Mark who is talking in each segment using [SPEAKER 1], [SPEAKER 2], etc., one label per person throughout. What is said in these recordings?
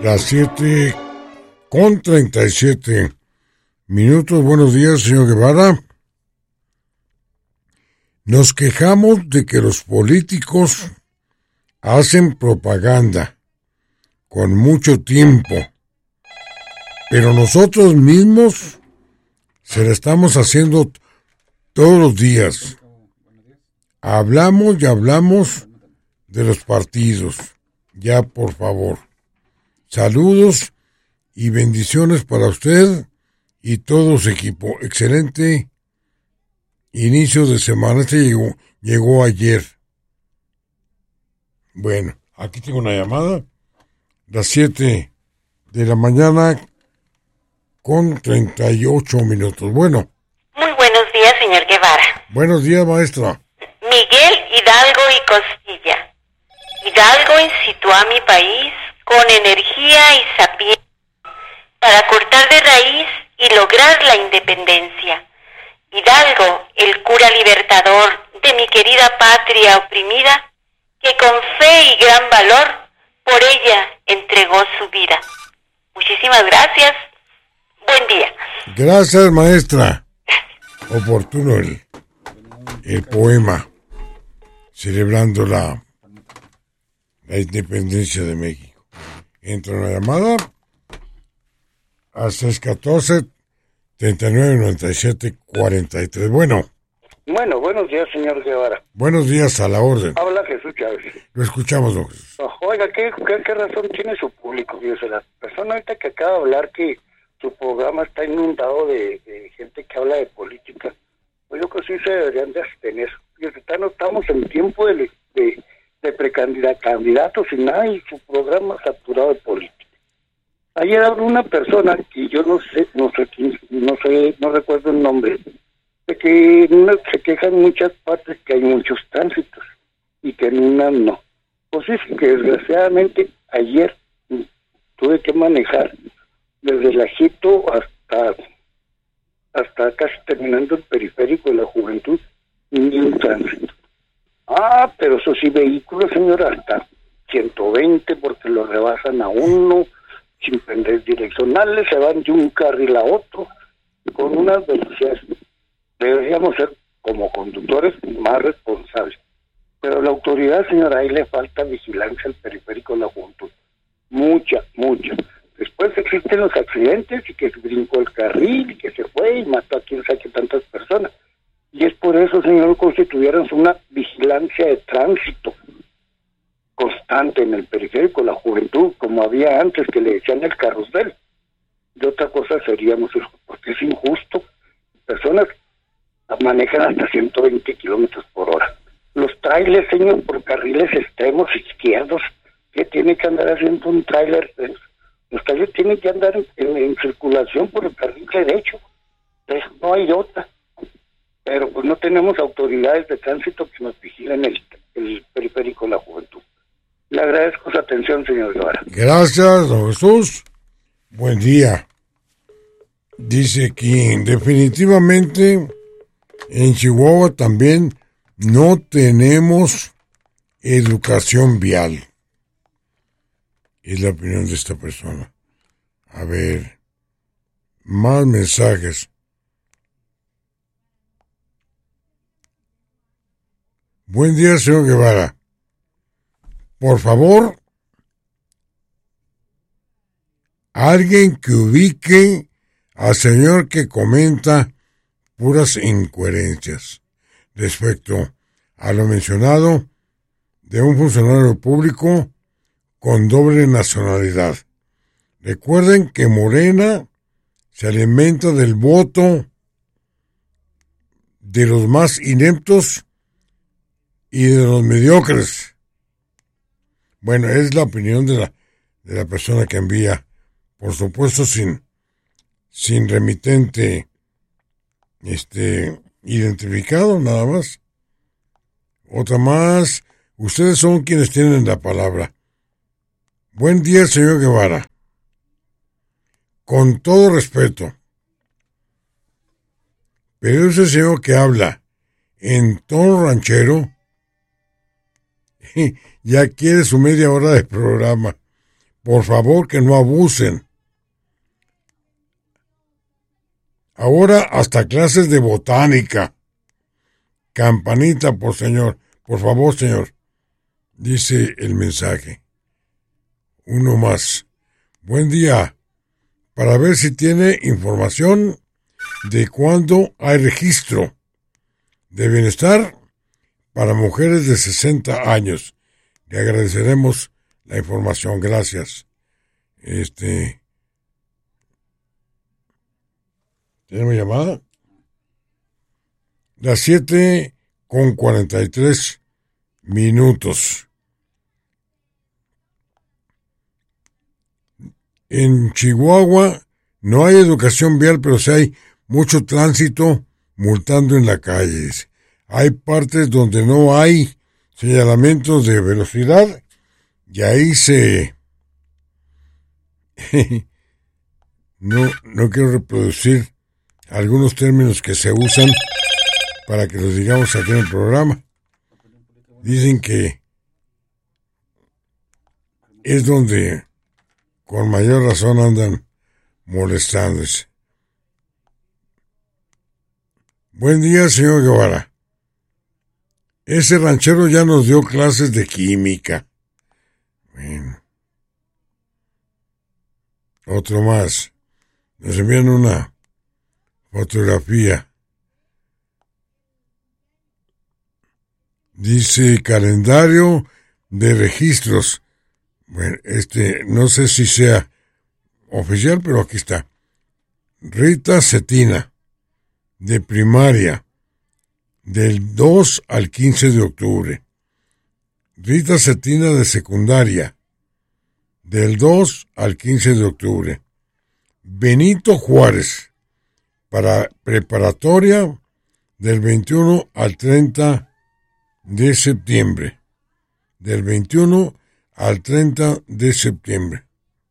[SPEAKER 1] Las 7:37. Buenos días, señor Guevara. Nos quejamos de que los políticos hacen propaganda con mucho tiempo, pero nosotros mismos se la estamos haciendo todos los días. Hablamos y hablamos de los partidos. Ya, por favor. Saludos y bendiciones para usted y todo su equipo. Excelente inicio de semana. Este llegó ayer. Bueno, aquí tengo una llamada. Las 7:38. Bueno.
[SPEAKER 2] Muy buenos días, señor Guevara.
[SPEAKER 1] Buenos días, maestra.
[SPEAKER 2] Miguel Hidalgo y Costilla. Hidalgo incitó a mi país con energía y sapiencia para cortar de raíz y lograr la independencia. Hidalgo, el cura libertador de mi querida patria oprimida, que con fe y gran valor por ella entregó su vida. Muchísimas gracias. Buen día.
[SPEAKER 1] Gracias, maestra. Oportuno el poema celebrando la independencia de México. Entra una llamada a 614-3997-43. Bueno,
[SPEAKER 3] buenos días, señor Guevara.
[SPEAKER 1] Buenos días, a la orden.
[SPEAKER 3] Habla Jesús Chávez.
[SPEAKER 1] Lo escuchamos, don Jesús.
[SPEAKER 3] Oiga, ¿qué razón tiene su público? Fíjese, la persona ahorita que acaba de hablar que su programa está inundado de gente que habla de política. Pues yo creo que sí se deberían de abstener. Fíjese, estamos en tiempo de precandidatos y nada, y su programa saturado de política. Ayer habló una persona que yo no recuerdo el nombre, de que en una se quejan en muchas partes que hay muchos tránsitos y que en una no. Pues es que desgraciadamente ayer tuve que manejar desde el Ajito hasta casi terminando el periférico de la Juventud, ni un tránsito. Pero eso sí, vehículos, señora, hasta 120 porque lo rebasan a uno, sin prender direccionales, se van de un carril a otro, con unas velocidades. Deberíamos ser, como conductores, más responsables. Pero la autoridad, señora, ahí le falta vigilancia al periférico de la Juventud. Mucha. Después existen los accidentes y que se brincó el carril y que se fue y mató a quien saque tantas personas. Y es por eso, señor, constituyeron una vigilancia de tránsito constante en el periférico, la Juventud, como había antes, que le decían el carrusel. Y otra cosa seríamos, porque es injusto. Personas manejan hasta 120 kilómetros por hora. Los trailers, señor, por carriles extremos izquierdos, ¿qué tiene que andar haciendo un trailer? Los trailers tienen que andar en circulación por el carril derecho. Entonces, no hay otra. Pero pues no tenemos autoridades de tránsito que nos vigilen el periférico de la Juventud. Le agradezco su atención, señor Guevara.
[SPEAKER 1] Gracias, don Jesús. Buen día. Dice aquí, definitivamente en Chihuahua también no tenemos educación vial. Es la opinión de esta persona. A ver, más mensajes. Buen día, señor Guevara. Por favor, alguien que ubique al señor que comenta puras incoherencias respecto a lo mencionado de un funcionario público con doble nacionalidad. Recuerden que Morena se alimenta del voto de los más ineptos y de los mediocres. Bueno, es la opinión de la persona que envía, por supuesto sin remitente identificado, nada más. Otra más, ustedes son quienes tienen la palabra. Buen día, señor Guevara. Con todo respeto, pero ese señor que habla en tono ranchero ya quiere su media hora de programa. por favor que no abusen. Ahora hasta clases de botánica. Campanita, por favor, señor, dice el mensaje. Uno más. Buen día. Para ver si tiene información de cuándo hay registro de bienestar para mujeres de 60 años. Le agradeceremos la información. Gracias. ¿Tenemos llamada? Las 7:43. En Chihuahua no hay educación vial, pero sí hay mucho tránsito multando en la calle. Hay partes donde no hay señalamientos de velocidad y ahí no quiero reproducir algunos términos que se usan para que los digamos aquí en el programa. Dicen que es donde con mayor razón andan molestándose. Buen día, señor Guevara. Ese ranchero ya nos dio clases de química. Bueno. Otro más. Nos envían una fotografía. Dice calendario de registros. Bueno, no sé si sea oficial, pero aquí está. Rita Cetina, de primaria, del 2 al 15 de octubre. Rita Cetina, de secundaria, del 2 al 15 de octubre. Benito Juárez, para preparatoria, del 21 al 30 de septiembre. Del 21 al 30 de septiembre.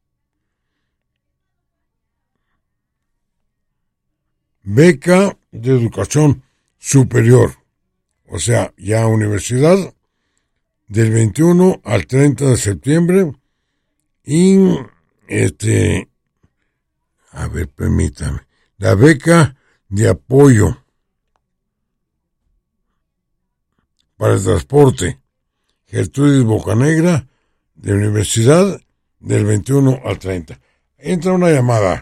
[SPEAKER 1] Beca de educación superior, o sea, ya universidad, del 21 al 30 de septiembre. Y a ver, permítame, la beca de apoyo para el transporte Gertrudis Bocanegra, de universidad, del 21 al 30. Entra una llamada.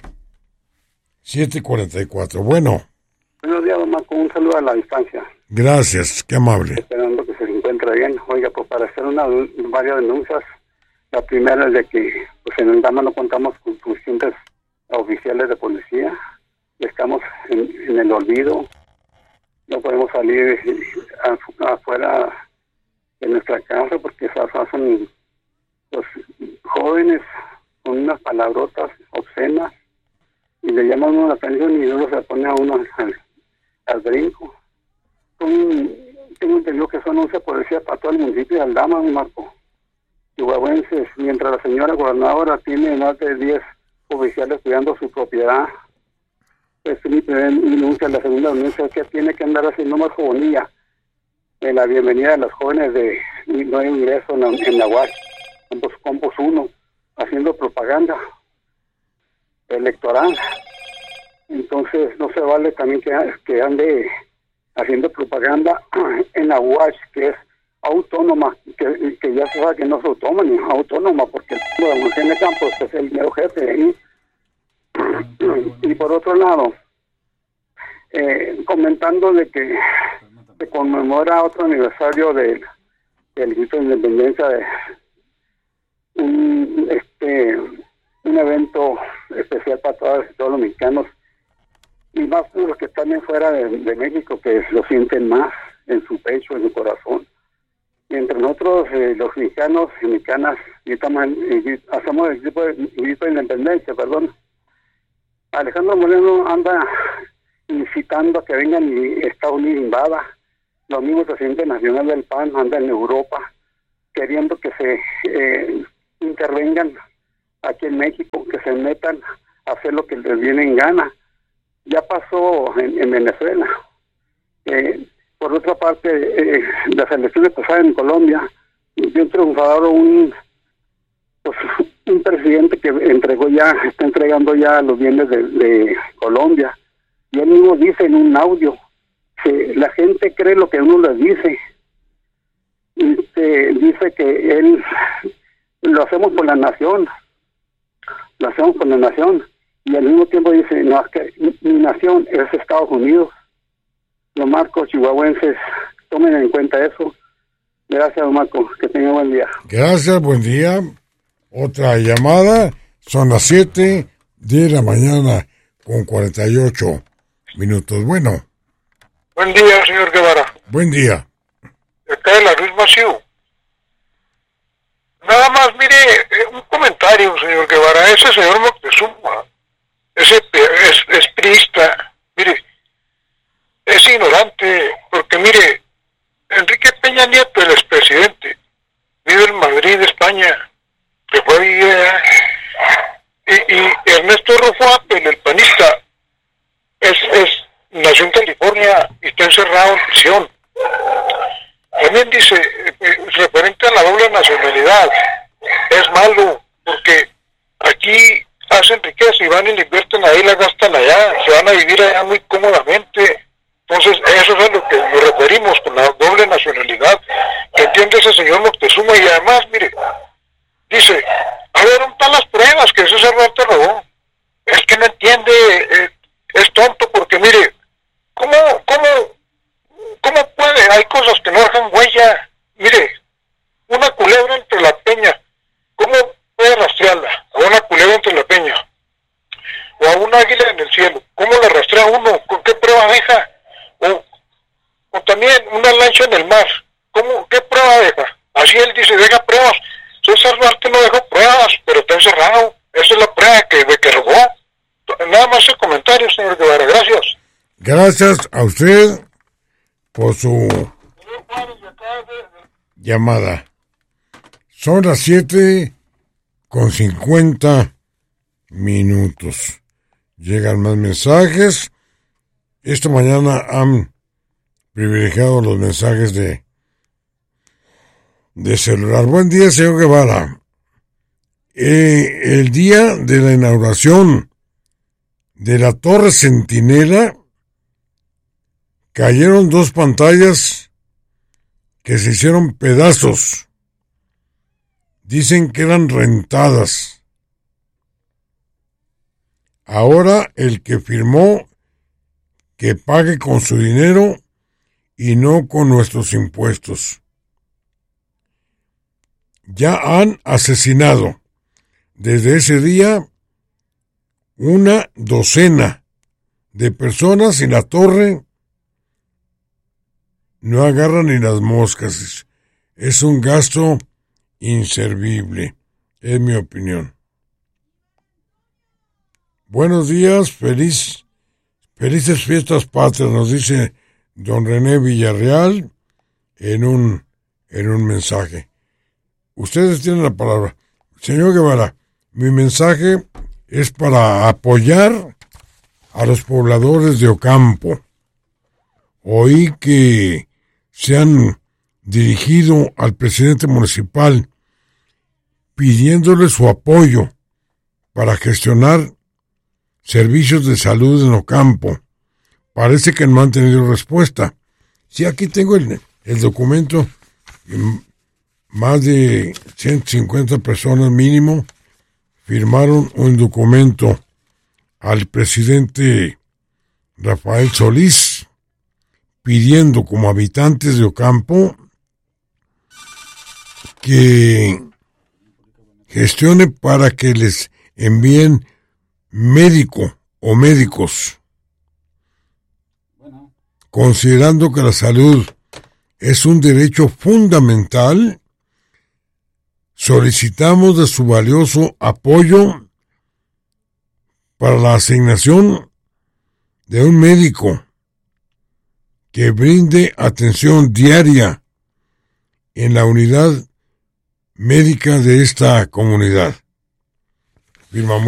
[SPEAKER 1] 7:44. Bueno.
[SPEAKER 3] Buenos días, don Marco. Un saludo a la distancia.
[SPEAKER 1] Gracias, qué amable.
[SPEAKER 3] Esperando que se encuentre bien. Oiga, pues para hacer varias denuncias. La primera es de que pues en el Dama no contamos con suficientes oficiales de policía. Estamos en el olvido. No podemos salir afuera de nuestra casa porque son los jóvenes con unas palabrotas obscenas y le llaman a uno la atención y luego se pone a uno al brinco. Tengo entendido que son 11 policías para todo el municipio de Aldama, Marco. Chihuahuenses, mientras la señora gobernadora tiene más de 10 oficiales cuidando su propiedad. Es mi primera denuncia. La segunda denuncia es que tiene que andar haciendo más jobonilla en la bienvenida de los jóvenes de no hay ingreso en la UAS, Campus 1, haciendo propaganda electoral. Entonces no se vale también que ande haciendo propaganda en la UAS, que es autónoma, que ya se sabe que no es autónoma, porque el Eugenia Campos es el mero jefe de ahí. Y por otro lado, comentando de que se conmemora otro aniversario del grito de independencia, de un evento especial para todos los mexicanos, y más por los que están fuera de México, que lo sienten más en su pecho, en su corazón. Y entre nosotros, los mexicanos y mexicanas, hacemos el grito de independencia, perdón. Alejandro Moreno anda incitando a que vengan y Estados Unidos invada. Los mismos presidentes nacionales del PAN andan en Europa queriendo que se intervengan aquí en México, que se metan a hacer lo que les viene en gana. Ya pasó en Venezuela. Por otra parte, las elecciones pasadas en Colombia, dio un triunfador un presidente que está entregando ya los bienes de Colombia, y él mismo dice en un audio que la gente cree lo que uno les dice. Dice que él lo hacemos por la nación, y al mismo tiempo dice, no, es que mi nación es Estados Unidos. Los marcos chihuahuenses, tomen en cuenta eso. Gracias, don Marco, que tenga buen día.
[SPEAKER 1] Gracias, buen día. Otra llamada, son las 7 de la mañana con 48 minutos. Bueno.
[SPEAKER 4] Buen día, señor Guevara.
[SPEAKER 1] Buen día.
[SPEAKER 4] Acá de la Luis Maciú. Nada más, mire, un comentario, señor Guevara. Ese señor Moctezuma, es priista, mire, es ignorante, porque mire, Enrique Peña Nieto, el expresidente, vive en Madrid, España, que fue a vivir allá, y Ernesto Rufo Appel, el panista, nació en California y está encerrado en prisión. También dice, referente a la doble nacionalidad, es malo, porque aquí hacen riqueza y van y la invierten ahí, la gastan allá, se van a vivir allá muy cómodamente. Entonces, eso es a lo que nos referimos con la doble nacionalidad, que entiende ese señor Moctezuma. Y además, mire, dice, a ver, ¿dónde están las pruebas que ese Cervantes robó? Es que no entiende, es tonto, porque mire, ¿cómo puede? Hay cosas que no dejan huella. Mire, una culebra entre la peña, ¿cómo puede rastrearla? A una culebra entre la peña, o a un águila en el cielo, ¿cómo la rastrea uno? ¿Con qué prueba deja? O también una lancha en el mar, ¿qué prueba deja? Así él dice, deja pruebas. César Duarte no dejó pruebas, pero está encerrado. Esa es la prueba de que robó. Nada más el comentario, señor Guevara. Gracias.
[SPEAKER 1] Gracias a usted por su llamada. Son las 7 con 50 minutos. Llegan más mensajes. Esta mañana han privilegiado los mensajes de celular. Buen día, señor Guevara. El día de la inauguración de la Torre Centinela cayeron 2 pantallas que se hicieron pedazos. Dicen que eran rentadas. Ahora el que firmó que pague con su dinero y no con nuestros impuestos. Ya han asesinado desde ese día una docena de personas y la torre no agarra ni las moscas. Es un gasto inservible, es mi opinión. Buenos días, felices fiestas patrias, nos dice don René Villarreal en un mensaje. Ustedes tienen la palabra. Señor Guevara, mi mensaje es para apoyar a los pobladores de Ocampo. Oí que se han dirigido al presidente municipal pidiéndole su apoyo para gestionar servicios de salud en Ocampo. Parece que no han tenido respuesta. Sí, aquí tengo el documento. Más de 150 personas mínimo firmaron un documento al presidente Rafael Solís pidiendo como habitantes de Ocampo que gestione para que les envíen médico o médicos, considerando que la salud es un derecho fundamental. Solicitamos de su valioso apoyo para la asignación de un médico que brinde atención diaria en la unidad médica de esta comunidad. Firmamos.